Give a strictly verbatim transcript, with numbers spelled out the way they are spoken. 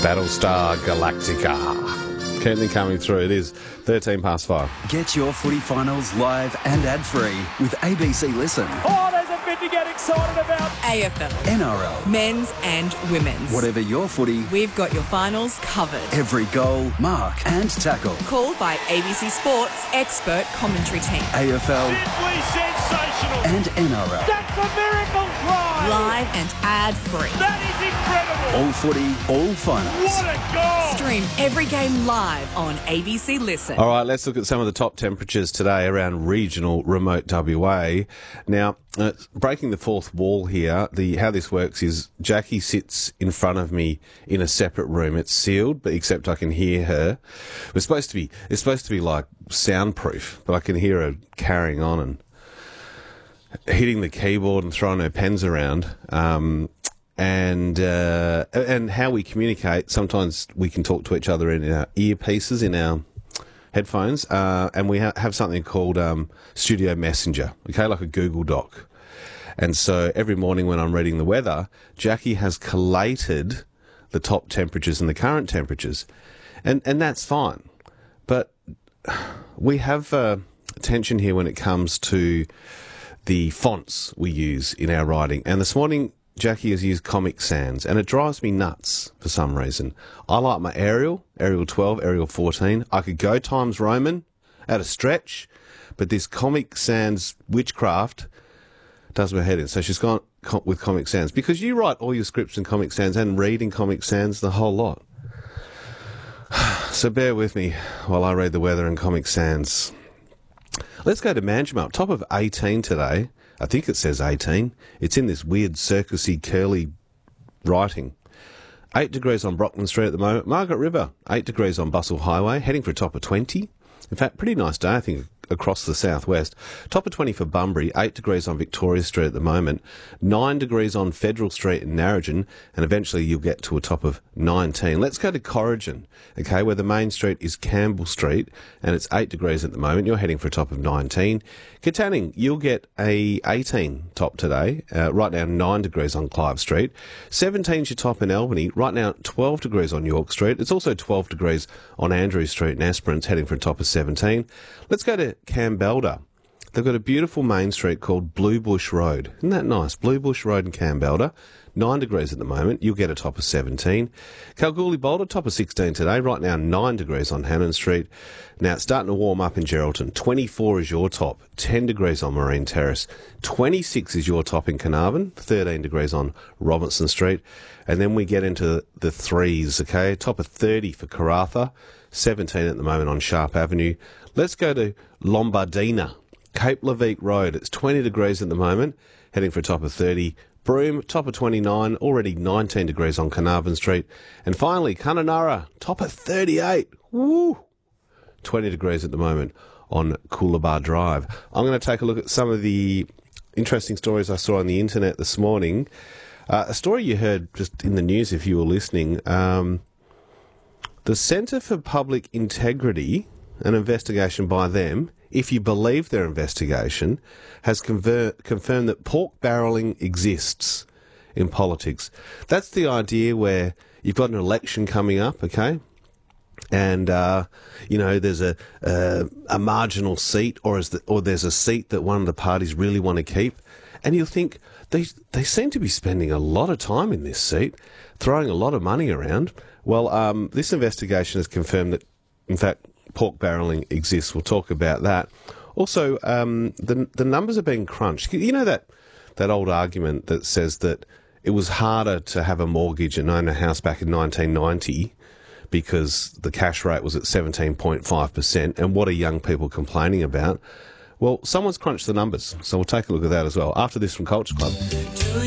Battlestar Galactica. Keep them coming through. It is thirteen past five. Get your footy finals live and ad-free with A B C Listen. Oh, there's a bit to get excited about. A F L. N R L. Men's and women's. Whatever your footy, We've got your finals covered. every goal, mark and tackle. Called by A B C Sports expert commentary team. A F L Simply sensational. and N R L. That's a miracle try. Live and ad-free. That is incredible. All footy, all finals. What a goal. Stream every game live on A B C Listen. All right, let's look at some of the top temperatures today around regional remote W A. Now, uh, breaking the fourth wall here, the how this works is Jackie sits in front of me in a separate room. It's sealed, but except I can hear her. It's supposed to be it's supposed to be like soundproof, but I can hear her carrying on and hitting the keyboard and throwing her pens around. Um, and uh, and how we communicate, sometimes we can talk to each other in our earpieces, in our headphones, uh, and we ha- have something called um, Studio Messenger, okay, like a Google Doc. And so every morning when I'm reading the weather, Jackie has collated the top temperatures and the current temperatures, and and that's fine. But we have uh, tension here when it comes to the fonts we use in our writing. And this morning, Jackie has used Comic Sans, and it drives me nuts for some reason. I like my Arial, Arial twelve, Arial fourteen. I could go Times Roman at a stretch, but this Comic Sans witchcraft does my head in. So she's gone co- with Comic Sans, because you write all your scripts in Comic Sans and read in Comic Sans the whole lot. So bear with me while I read the weather in Comic Sans. Let's go to Manjimup, top of eighteen today. I think it says eighteen. It's in this weird circusy, curly writing. Eight degrees on Brockman Street at the moment. Margaret River, eight degrees on Bustle Highway, heading for a top of twenty. In fact, pretty nice day, I think, across the southwest. Top of twenty for Bunbury, eight degrees on Victoria Street at the moment, nine degrees on Federal Street in Narrogin, and eventually you'll get to a top of nineteen. Let's go to Corrigan, okay, where the main street is Campbell Street, and it's eight degrees at the moment. You're heading for a top of nineteen. Katanning, you'll get a eighteen top today, uh, right now nine degrees on Clive Street. seventeen's your top in Albany, right now twelve degrees on York Street. It's also twelve degrees on Andrew Street in Esperance, heading for a top of seventeen. Let's go to Cambelda. They've got a beautiful main street called Blue Bush Road. Isn't that nice? Blue Bush Road in Cambelda. nine degrees at the moment. You'll get a top of seventeen. Kalgoorlie Boulder, top of sixteen today. Right now, nine degrees on Hannon Street. Now, it's starting to warm up in Geraldton. twenty-four is your top. ten degrees on Marine Terrace. twenty-six is your top in Carnarvon. thirteen degrees on Robinson Street. And then we get into the threes, okay? Top of thirty for Karratha. seventeen at the moment on Sharp Avenue. Let's go to Lombardina, Cape Leveque Road. It's twenty degrees at the moment, heading for a top of thirty. Broome, top of twenty-nine, already nineteen degrees on Carnarvon Street. And finally, Kununurra, top of thirty-eight. Woo! twenty degrees at the moment on Coolabah Drive. I'm going to take a look at some of the interesting stories I saw on the internet this morning. Uh, a story you heard just in the news if you were listening. Um, the Centre for Public Integrity, an investigation by them, if you believe their investigation, has conver- confirmed that pork barrelling exists in politics. That's the idea where you've got an election coming up, okay? And, uh, you know, there's a, a a marginal seat, or is the, or there's a seat that one of the parties really want to keep. And you'll think, they they seem to be spending a lot of time in this seat, throwing a lot of money around. Well, um, this investigation has confirmed that, in fact, pork barrelling exists. We'll talk about that. Also, um, the the numbers are being crunched. You know that that old argument that says that it was harder to have a mortgage and own a house back in nineteen ninety because the cash rate was at seventeen point five percent, and what are young people complaining about? Well, someone's crunched the numbers, so we'll take a look at that as well. After this from Culture Club.